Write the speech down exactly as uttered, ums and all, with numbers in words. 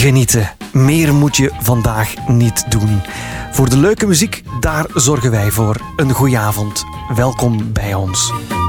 Genieten. Meer moet je vandaag niet doen. Voor de leuke muziek, daar zorgen wij voor. Een goeie avond. Welkom bij ons.